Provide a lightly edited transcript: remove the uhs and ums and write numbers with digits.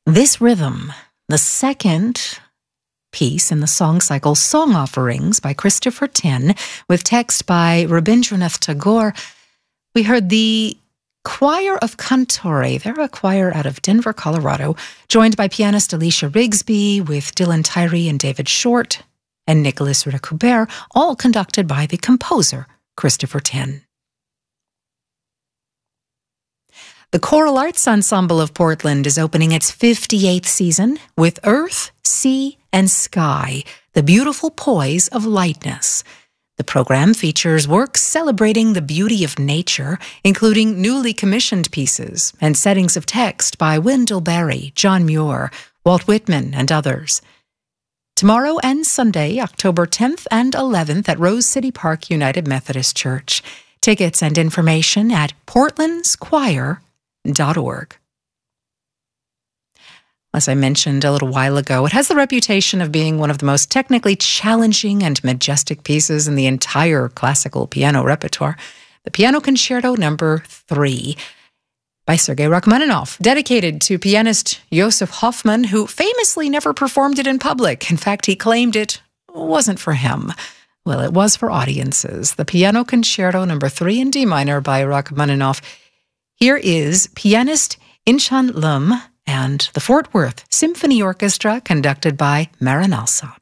This rhythm, the second piece in the song cycle Song Offerings by Christopher Tin, with text by Rabindranath Tagore. We heard the Choir of Cantore. They're a choir out of Denver, Colorado, joined by pianist Alicia Rigsby, with Dylan Tyree and David Short and Nicholas Recoubert, all conducted by the composer Christopher Tin. The Choral Arts Ensemble of Portland is opening its 58th season with Earth, Sea, and Sky, the beautiful poise of lightness. The program features works celebrating the beauty of nature, including newly commissioned pieces and settings of text by Wendell Berry, John Muir, Walt Whitman, and others. Tomorrow and Sunday, October 10th and 11th at Rose City Park United Methodist Church. Tickets and information at portlandschoir.org. As I mentioned a little while ago, it has the reputation of being one of the most technically challenging and majestic pieces in the entire classical piano repertoire, the Piano Concerto No. 3 by Sergei Rachmaninoff, dedicated to pianist Josef Hoffman, who famously never performed it in public. In fact, he claimed it wasn't for him. Well, it was for audiences. The Piano Concerto No. 3 in D minor by Rachmaninoff. Here is pianist Inchan Lum and the Fort Worth Symphony Orchestra, conducted by Marin Alsop.